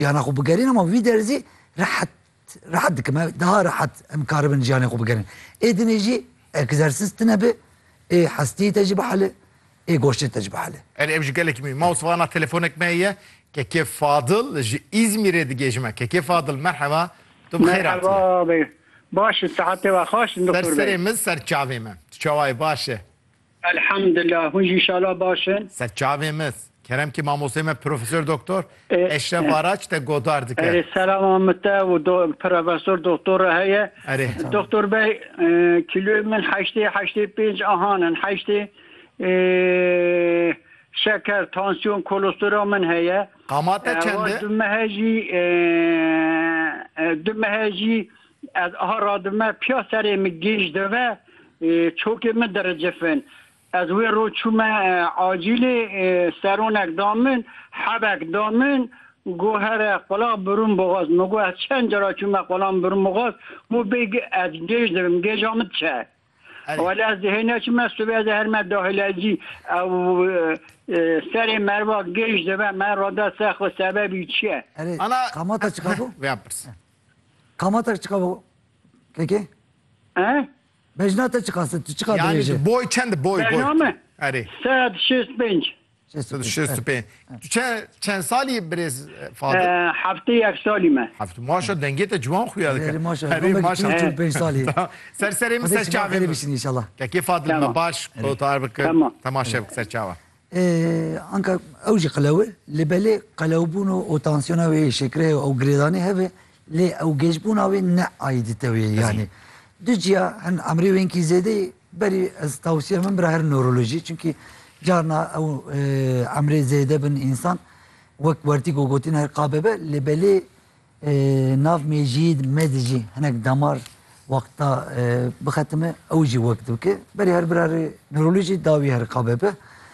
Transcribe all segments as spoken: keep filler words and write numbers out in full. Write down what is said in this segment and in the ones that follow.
yani xwe bigerîn ama vî derzî rahat rahat dikim daha rahat em karibin jiyanê xwe bigerin. Ê dinê jî egzersiz tune bi ê hestiyê te jî bihele ê goştê te jî bihele. Erê ev ji gelekî mî mawsivana telefonek me heye Kekê Fadil ji İzmîrê digêjime. Kekê Fadil merheba. Tu bi xêr Merhaba bey. Baş sıhhatê ve xweş doktor bey. Serserê min ser çavê me. Çawayê baş e. Elhamdülillah. Hûn jî inşallah başin. Ser çavê me. Kerem ki mamosê me Profesör Doktor Eşref Araç te godar dike. Erê selam me te û Profesör Doktor heye. Erê. Doktor bey kiloyê min heştê heştê pênc ahanin. Heştê şeker, tansiyon, kolesterol min heye. Qamata çend e? Du mehe jî du mehe jî ez aha radime piya serê min gêj dibe çokê min derecefin. Ez wê roj çûme acîlê seronek damin hebek damin gohere qala birin boğaz me got ez çend cara çûme qalan birin boğaz bu bê ez gêj dibim gêja min çe wele ez dihêne çûme sibê ez her me dahilacî ew serê merva gêj dibe me rada se xwe sebebî çi ye? Ana qamata çıka bu? Vê pirs. Qamata çıka bu? Kekê? He? Mecna te çıkasın, tu çıka Yani dirêje. boy çend boy boy. Bejna Erê. Sed şêst pênc. Şêst pê. Tu çend salî birêz Fadil? Heftê yek salî me. Heft maşa dengê te ciwan xuya dike. Erê maşallah. Erê Belki maşallah. çû pênc salî. Serserê min Hadi ser çıka çavê xêrê me. bişin inşallah. Kekê Fadil me baş kotar bike. Temaşe bike ser çawa. Anka ew jî qelew li belê qelewbûn û tansiyona wê şekerê ew girêdanê hebe lê ew gêjbûna wê ne aîdîte wê yani. Du ciya hin emrê wênkî zêdeyê berî ez tawsiye min bira her nörolojî çünkü carna ew emrê zêde bin însan wek wertîgo gotin her qabebe li belê nav mêjî med jî hinek damar wexta bixetime ew jî wek dike berî her birarê nörolojî dawî her qabebe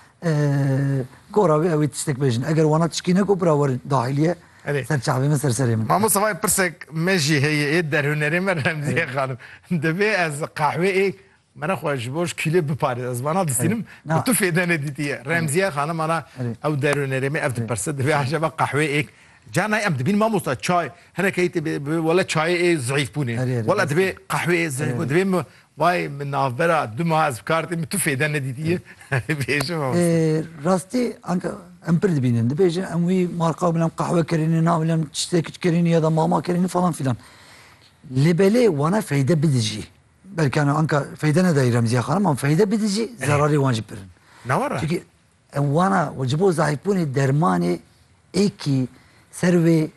gora wê ew ê tiştek bêjin eger wana tişkî neko bira werin dahiliye ser çavê min ser serê min. Mamo savay pirsek me jî heye ê derhûnerê me Remziye xanim. Divê ez qehwê ê me nexwe ji bo kîlê biparê ez vana distînim tu fêde nedîtiye. Remziye xanim ana ew derhûnerê me ev dipirse divê hejeba qehwê ê cana em dibîn mamosta çay hinek heytê wele çayê ê zayıf bûne. Wele divê qehwê zayıf divê mi vay min navbera du mah ez bikartê min tu fêde nedîtiye. Bêjim rastî anka em pir dibînin dibêje em wî marka bilem qehwe kirînî nabilem tiştekî kirînî ya da mama kirînî falan filan. Li belê wana feyde bidijî. Belki hani anka feyde ne dayı Remziye xanim ama feyde bidijî zararê wan jî pirin. Ne var? Çünkü em wana ji bo zayıfbûnê dermanê êkî ser wê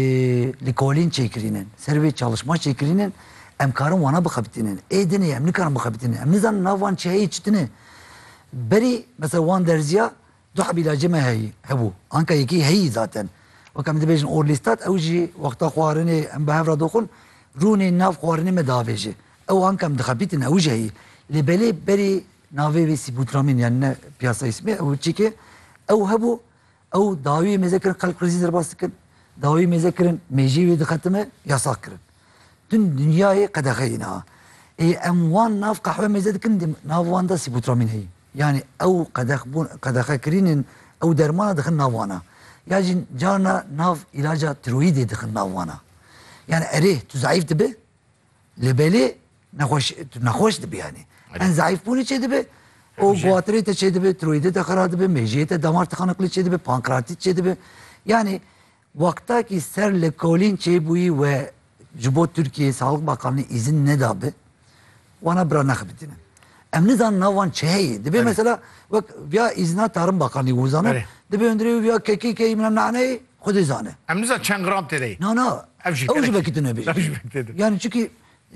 li kolîn çêkirînin ser wê çalışma çêkirînin em karin wana bixebitînin. Ê dinê em nikarin bixebitînin. Em nizanin nav wan çi heyê çi tune. Berî mesela wan derziya du hebîlacê me heyî hebû. Anka yekî heyî zaten. Wek em dibêjin orlistat ew jî wexta xwarinê em bi hev re dixwin rûnê nav xwarinê me davêje. Ew anka em dixebîtin ew jî heyî. Lê belê berî navê wê sîbûtramin yani ne piyasa ismê ew çîkê ew hebû ew dawiyê mêze kirin qalb krizî derbas dikin. Dawiyê mêze kirin mêjî wê dixetime yasak kirin. Tüm dünyayê qedexeyî niha. Ê em wan nav qehwe mêze dikin nav wan da sîbûtramin heyî. Yani ew qedex bûn qedexe kirînin ew dermana dixin nav wana. Ya jî carna nav ilaca tiroîdê dixin nav wana. Yani erê tu zayıf dibe li belê nexweş tu nexweş dibe yani. En zayıfbûnê çê dibe o guatirê te çê dibe tiroîdê te xera dibe mêjiyê te damar tıkanıklığı çê dibe pankreatit çê dibe. Yani wakta ki ser li kolîn çêbûyî ve ji bo Türkiye Sağlık Bakanlığı izin nedabe wana bira nexebitînin. Em nizanin nav wan çi heyê dibe mesela wek ya izna Tarım Bakanlığı wizanir dibe hundirê ya kekîkeyî min naneyê xwedê zane. Em nizan çend gram têdeyî. Na na ew jî vekî tune bêje. Yani çünkü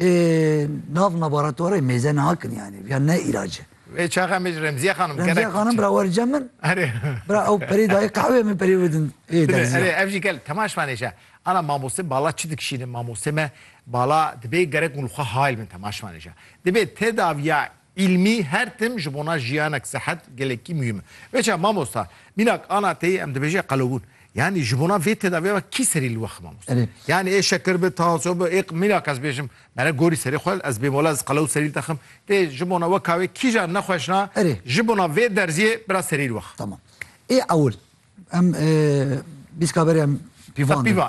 nav laboratuvarê mêze nakin yani ya ne ilacı. Ve çaxa me Remziye xanim gerek. Remziye xanim bira wericem min. Erê. Bira ew perê dayê qehwê min perê widin. Erê ev jî gel temaşvanêje. Ana mamosê bala çi dikişînin mamosê me bala dibê gerek û xwe hayl bin temaşvanêje. Dibê tedaviya ilmî her tim ji bona jiyanek sehet gelekî mühim. Veça mamosta minak ana teyî em dibêje qelewbûn. Yani ji bona vê tedaviya kî serî li wex mamosta. Yani ê şeker bi tansiyon bi ê minak ez bêjim me gorî serê xwe ez bêmola ez qelew serî dixim tê ji bona weka wê kî jan nexweşna ji bona vê derziyê bira serî li wex. Tamam. Ê ewil em bîska berê em pîvan